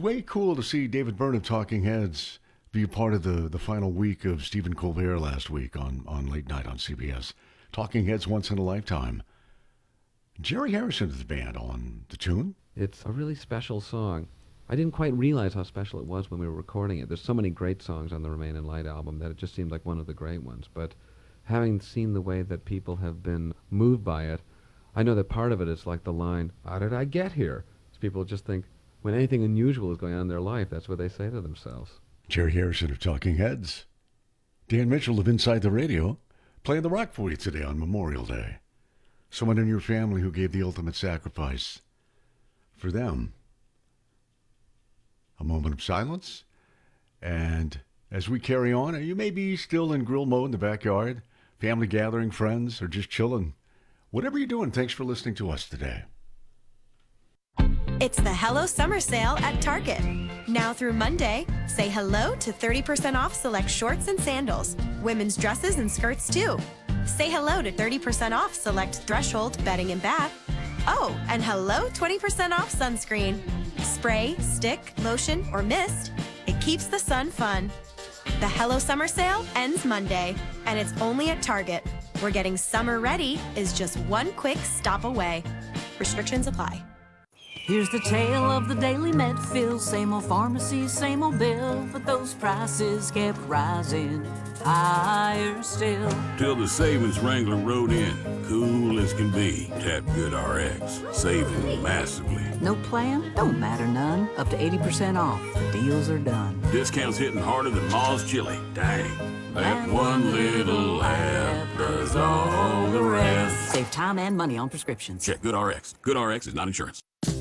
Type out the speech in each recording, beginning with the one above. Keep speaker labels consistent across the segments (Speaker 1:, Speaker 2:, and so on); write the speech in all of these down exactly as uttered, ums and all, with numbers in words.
Speaker 1: way cool to see David Byrne of Talking Heads be a part of the, the final week of Stephen Colbert last week on, on Late Night on C B S. Talking Heads once in a lifetime. Jerry Harrison of the band on the tune.
Speaker 2: It's a really special song. I didn't quite realize how special it was when we were recording it. There's so many great songs on the Remain in Light album that it just seemed like one of the great ones. But having seen the way that people have been moved by it, I know that part of it is like the line, "How did I get here?" So people just think when anything unusual is going on in their life, that's what they say to themselves.
Speaker 1: Jerry Harrison of Talking Heads. Dan Mitchell of Inside the Radio, playing the rock for you today on Memorial Day. Someone in your family who gave the ultimate sacrifice for them. A moment of silence. And as we carry on, you may be still in grill mode in the backyard, family gathering, friends, or just chilling. Whatever you're doing, thanks for listening to us today.
Speaker 3: It's the Hello Summer Sale at Target. Now through Monday, say hello to thirty percent off select shorts and sandals, women's dresses and skirts too. Say hello to thirty percent off select Threshold bedding and bath. Oh, and hello twenty percent off sunscreen. Spray, stick, lotion, or mist, it keeps the sun fun. The Hello Summer Sale ends Monday, and it's only at Target, where getting summer ready is just one quick stop away. Restrictions apply.
Speaker 4: Here's the tale of the daily Medfield. Same old pharmacy, same old bill, but those prices kept rising higher still.
Speaker 5: Till the savings Wrangler rode in, cool as can be. Tap GoodRx, saving massively.
Speaker 4: No plan? Don't matter none. Up to eighty percent off. The deals are done.
Speaker 5: Discounts hitting harder than Ma's chili. Dang. That one little app does all the rest.
Speaker 4: Save time and money on prescriptions.
Speaker 5: Check GoodRx. GoodRx is not insurance.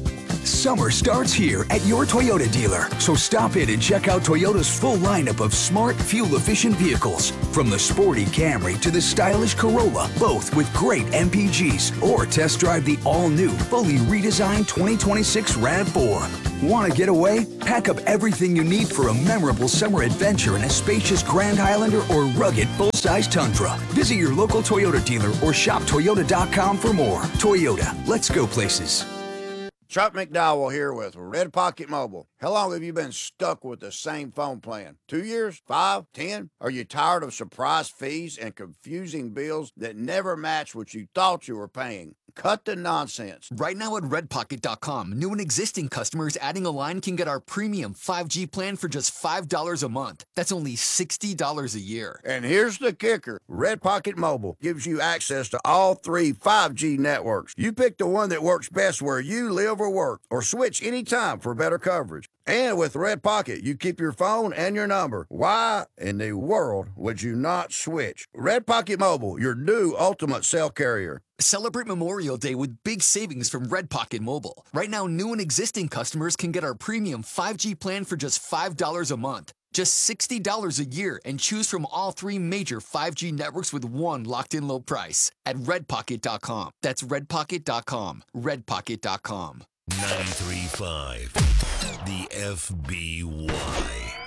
Speaker 6: Summer starts here at your Toyota dealer. So stop in and check out Toyota's full lineup of smart, fuel-efficient vehicles. From the sporty Camry to the stylish Corolla, both with great M P Gs. Or test drive the all-new, fully redesigned twenty twenty-six RAV four. Want to get away? Pack up everything you need for a memorable summer adventure in a spacious Grand Highlander or rugged full-size Tundra. Visit your local Toyota dealer or shop toyota dot com for more. Toyota, let's go places.
Speaker 7: Chuck McDowell here with Red Pocket Mobile. How long have you been stuck with the same phone plan? Two years? Five? Ten? Are you tired of surprise fees and confusing bills that never match what you thought you were paying? Cut the nonsense.
Speaker 8: Right now at red pocket dot com, new and existing customers adding a line can get our premium five G plan for just five dollars a month. That's only sixty dollars a year.
Speaker 7: And here's the kicker. Red Pocket Mobile gives you access to all three five G networks. You pick the one that works best where you live or work, or switch anytime for better coverage. And with Red Pocket, you keep your phone and your number. Why in the world would you not switch? Red Pocket Mobile, your new ultimate cell carrier.
Speaker 8: Celebrate Memorial Day with big savings from Red Pocket Mobile. Right now, new and existing customers can get our premium five G plan for just five dollars a month. Just sixty dollars a year and choose from all three major five G networks with one locked-in low price at red pocket dot com. That's red pocket dot com. red pocket dot com.
Speaker 9: ninety-three point five, the F B Y.